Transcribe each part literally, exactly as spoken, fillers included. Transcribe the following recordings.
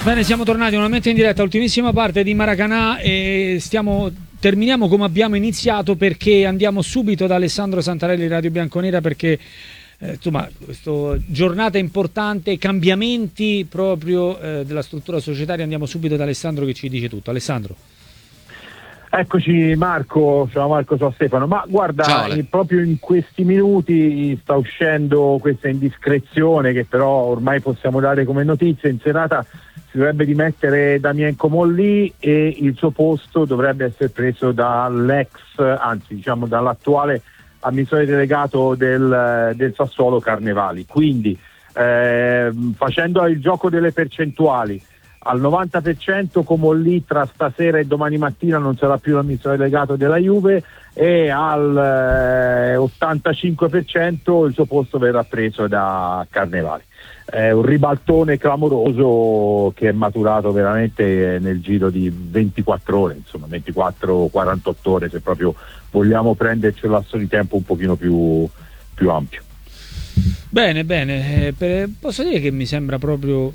Bene, siamo tornati nuovamente in diretta, ultimissima parte di Maracanã e stiamo, terminiamo come abbiamo iniziato perché andiamo subito da Alessandro Santarelli, Radio Bianconera, perché eh, insomma, questa giornata importante, cambiamenti proprio eh, della struttura societaria. Andiamo subito da Alessandro che ci dice tutto. Alessandro. Eccoci Marco, ciao Marco, ciao Stefano. Ma guarda, eh, proprio in questi minuti sta uscendo questa indiscrezione che però ormai possiamo dare come notizia. In serata si dovrebbe dimettere Damien Comolli e il suo posto dovrebbe essere preso dall'ex, anzi diciamo dall'attuale amministratore delegato del, del Sassuolo Carnevali. Quindi eh, facendo il gioco delle percentuali, al novanta per cento Comolli tra stasera e domani mattina non sarà più l'amministratore delegato della Juve, e al eh, ottantacinque per cento il suo posto verrà preso da Carnevali. È un ribaltone clamoroso che è maturato veramente nel giro di ventiquattro ore, insomma ventiquattro quarantotto ore, se proprio vogliamo prenderci un lasso di tempo un pochino più, più ampio. Bene, bene, eh, per, posso dire che mi sembra proprio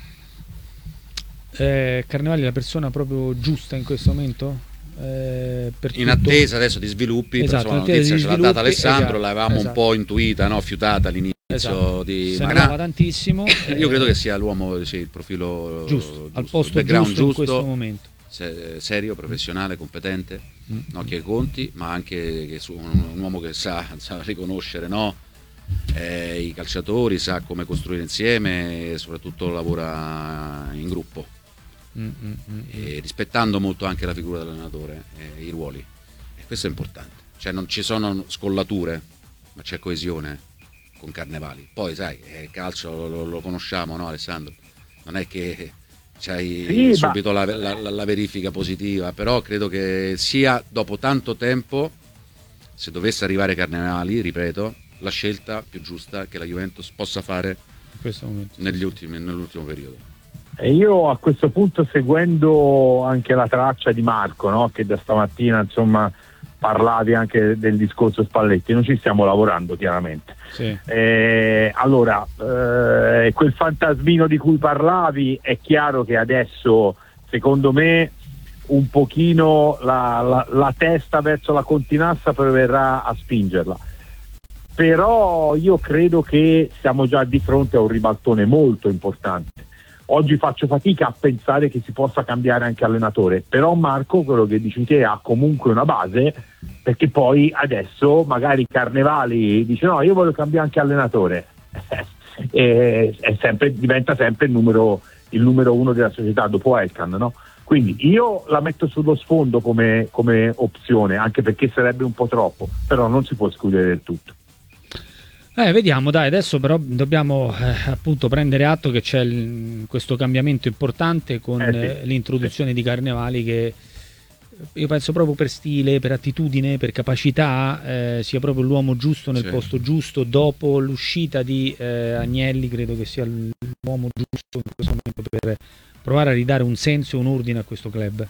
eh, Carnevali la persona proprio giusta in questo momento? Eh, per in tutto... attesa adesso di sviluppi, esatto, però, insomma, la notizia ce l'ha data Alessandro, esatto, l'avevamo esatto. un po' intuita, no? Fiutata all'inizio, esatto. di sembrava tantissimo. Io credo che sia l'uomo, sì, il profilo giusto, giusto, al posto background giusto, giusto in questo momento. Se, serio, professionale, competente, mm. no, che conti, ma anche che su, un, un uomo che sa, sa riconoscere, no? eh, i calciatori, sa come costruire insieme e soprattutto lavora in gruppo. Mm, mm, mm, e rispettando molto anche la figura dell'allenatore e eh, i ruoli, e questo è importante, cioè non ci sono scollature ma c'è coesione con Carnevali. Poi sai, eh, calcio lo, lo conosciamo, no Alessandro? Non è che c'hai sì, subito ma... la, la, la verifica positiva, però credo che sia dopo tanto tempo, se dovesse arrivare Carnevali, ripeto, la scelta più giusta che la Juventus possa fare in questo momento, negli ultimi, nell'ultimo periodo. E io a questo punto, seguendo anche la traccia di Marco, no? Che da stamattina insomma parlavi anche del discorso Spalletti, non ci stiamo lavorando chiaramente. Sì. Eh, allora, eh, quel fantasmino di cui parlavi, è chiaro che adesso, secondo me, un pochino la, la, la testa verso la continassa proverà a spingerla. Però io credo che siamo già di fronte a un ribaltone molto importante. Oggi faccio fatica a pensare che si possa cambiare anche allenatore, però Marco, quello che dici te, ha comunque una base, perché poi adesso magari Carnevali dice no, io voglio cambiare anche allenatore e è sempre, diventa sempre il numero, il numero uno della società dopo Elkan, no? Quindi io la metto sullo sfondo come, come opzione, anche perché sarebbe un po' troppo, però non si può escludere del tutto. Eh, vediamo, dai, adesso però dobbiamo eh, appunto prendere atto che c'è il, questo cambiamento importante con eh sì, eh, l'introduzione sì. di Carnevali, che io penso proprio per stile, per attitudine, per capacità eh, sia proprio l'uomo giusto nel sì. posto giusto. Dopo l'uscita di eh, Agnelli credo che sia l'uomo giusto in questo momento per provare a ridare un senso e un ordine a questo club.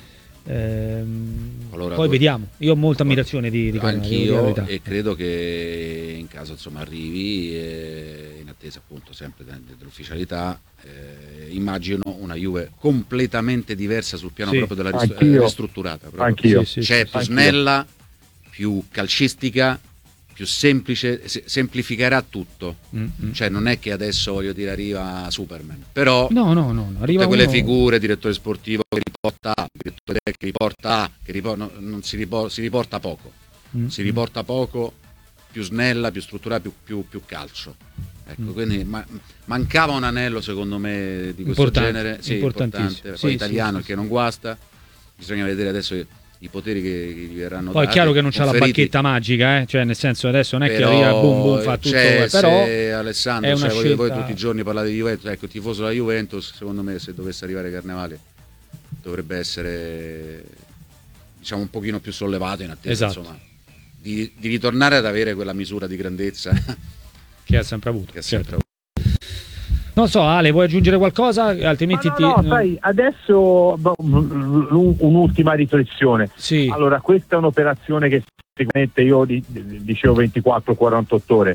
Ehm, allora, poi vediamo, io ho molta ammirazione di, di anch'io e credo che in caso insomma arrivi eh, in attesa appunto sempre dell'ufficialità, eh, immagino una Juve completamente diversa sul piano sì, proprio della rist- ristrutturata proprio. Anch'io. Sì, sì, cioè sì, più anch'io. snella, più calcistica, più semplice, se- semplificherà tutto. Mm-hmm. Cioè non è che adesso voglio dire arriva Superman, però no, no, no, arriva tutte quelle uno... figure, direttore sportivo che riporta A, direttore che riporta A, che riporta, no, non si, riporta, si riporta poco, mm-hmm. si riporta poco, più snella, più strutturata, più, più, più calcio. Ecco, mm-hmm. quindi ma, mancava un anello secondo me di questo importante, genere, sì, importante. Poi sì, italiano sì, che sì. non guasta, bisogna vedere adesso i poteri che gli verranno poi dati. Poi è chiaro che non c'ha la bacchetta magica, eh? Cioè nel senso adesso non è però, che arriva boom boom fa tutto, c'è, però se Alessandro, è una cioè, scelta... voi tutti i giorni parlate di Juventus, ecco, il tifoso della Juventus, secondo me se dovesse arrivare Carnevali dovrebbe essere diciamo un pochino più sollevato in attesa esatto. insomma, di, di ritornare ad avere quella misura di grandezza che ha sempre avuto. Che ha sempre certo. avuto. Non so, Ale, vuoi aggiungere qualcosa? Altrimenti no, no, ti... no, sai, adesso un'ultima riflessione. Sì. Allora, questa è un'operazione che sicuramente io dicevo ventiquattro quarantotto ore,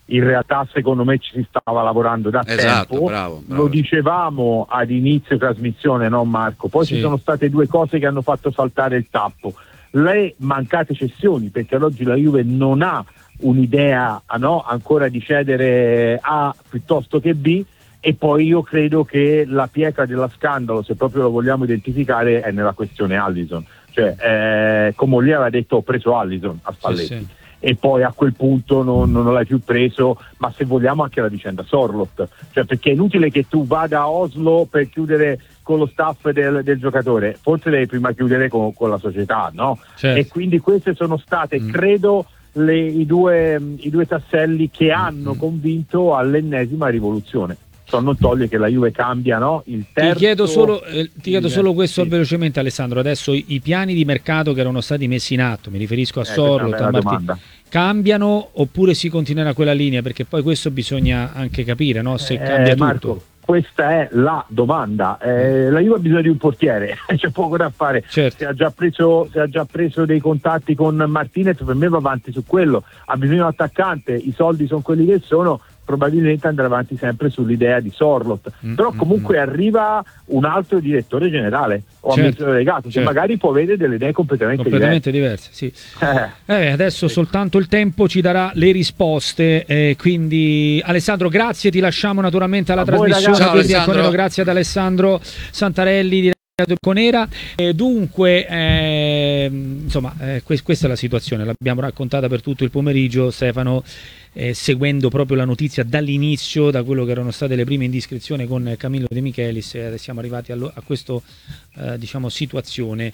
in realtà secondo me ci si stava lavorando da esatto, tempo, bravo, bravo. Lo dicevamo ad inizio trasmissione, no Marco? Poi sì. Ci sono state due cose che hanno fatto saltare il tappo: le mancate cessioni, perché ad oggi la Juve non ha un'idea no, ancora di cedere A piuttosto che B, e poi io credo che la pietra dello scandalo, se proprio lo vogliamo identificare, è nella questione Alisson. Cioè, eh, come lì aveva detto, ho preso Alisson a Spalletti. Sì, sì. E poi a quel punto non, non l'hai più preso, ma se vogliamo anche la vicenda Sorloth, cioè perché è inutile che tu vada a Oslo per chiudere con lo staff del, del giocatore, forse devi prima chiudere con, con la società, no? Certo. E quindi queste sono state, mm. credo, le, i, due, i due tasselli che hanno mm. convinto all'ennesima rivoluzione. Ciò non toglie che la Juve cambia, no? Il terzo... Ti chiedo solo, eh, ti chiedo solo questo sì. velocemente, Alessandro. Adesso i, i piani di mercato che erano stati messi in atto, mi riferisco a eh, Sorloth, a Martin, cambiano oppure si continuerà quella linea? Perché poi questo bisogna anche capire, no? Se eh, cambia tutto. Marco, questa è la domanda. Eh, la Juve ha bisogno di un portiere, c'è poco da fare. Certo. Se ha già preso, se ha già preso dei contatti con Martinez, per me va avanti su quello. Ha bisogno di un attaccante, i soldi sono quelli che sono, probabilmente andrà avanti sempre sull'idea di Sorloth, mm, però comunque mm, arriva un altro direttore generale o certo, amministratore delegato che certo. magari può avere delle idee completamente, completamente diverse, diverse sì. eh. Eh, adesso sì. soltanto il tempo ci darà le risposte, eh, quindi Alessandro grazie, ti lasciamo naturalmente alla a trasmissione. Ciao, Alessandro. Grazie ad Alessandro Santarelli di Conera. Eh, dunque eh, insomma eh, que- questa è la situazione, l'abbiamo raccontata per tutto il pomeriggio, Stefano, eh, seguendo proprio la notizia dall'inizio, da quello che erano state le prime indiscrezioni con Camillo De Michelis, e eh, siamo arrivati allo- a questa eh, diciamo situazione,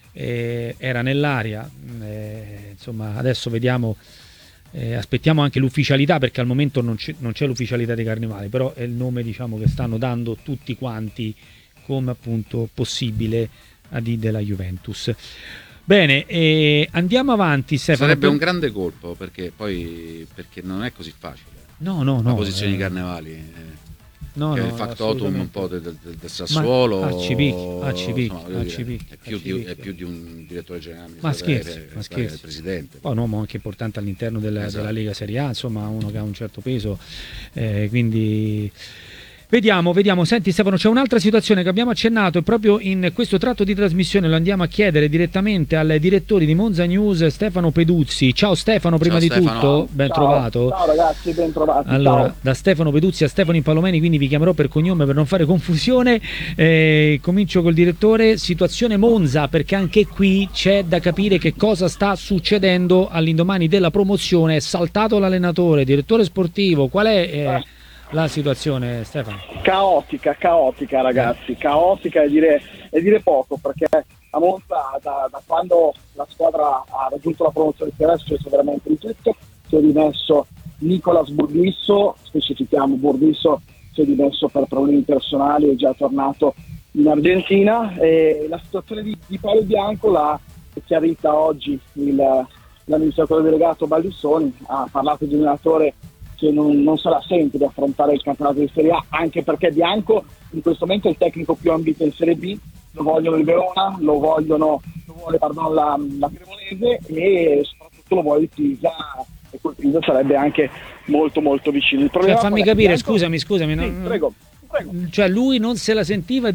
eh, era nell'aria, eh, insomma adesso vediamo, eh, aspettiamo anche l'ufficialità, perché al momento non c'è, non c'è l'ufficialità dei Carnevali, però è il nome diciamo che stanno dando tutti quanti come appunto possibile A D della Juventus. Bene, eh, andiamo avanti, Stefano. Sarebbe un grande colpo, perché poi perché non è così facile. No, no, no. La posizione eh, di Carnevali. Eh, no, che no, è il factotum un po' del, del, del Sassuolo. A C P, A C P, A C P, è, più di, è più di un direttore generale. Ma scherzi, è, ma scherzi. È il presidente. Poi un uomo anche importante all'interno della, esatto. della Lega Serie A, insomma uno che ha un certo peso, eh, quindi... Vediamo, vediamo. Senti Stefano, c'è un'altra situazione che abbiamo accennato e proprio in questo tratto di trasmissione lo andiamo a chiedere direttamente al direttore di Monza News, Stefano Peduzzi. Ciao Stefano, prima ciao, di Stefano. tutto, ben ciao. trovato. Ciao ragazzi, ben trovati. Allora, ciao. Da Stefano Peduzzi a Stefano Impalomeni, quindi vi chiamerò per cognome per non fare confusione. Eh, comincio col direttore, situazione Monza, perché anche qui c'è da capire che cosa sta succedendo all'indomani della promozione. È saltato l'allenatore, direttore sportivo, qual è... Eh, eh. la situazione, Stefano? Caotica, caotica ragazzi, caotica è dire, è dire poco, perché a Monza da, da quando la squadra ha raggiunto la promozione di è successo veramente di tutto. Si è dimesso Nicolas Burdisso, specifichiamo Burdisso, si è dimesso per problemi personali, è già tornato in Argentina, e la situazione di, di Paolo Bianco l'ha chiarita oggi il, l'amministratore delegato Baldissoni, ha parlato di un allenatore che non, non sarà sempre di affrontare il campionato di Serie A, anche perché Bianco in questo momento è il tecnico più ambito in Serie B, lo vogliono il Verona, lo vogliono lo vuole pardon, la, la Cremonese, e soprattutto lo vuole il Pisa, e quel Pisa sarebbe anche molto molto vicino. Il cioè, fammi capire, Bianco... scusami, scusami, sì, non... prego, prego. Cioè lui non se la sentiva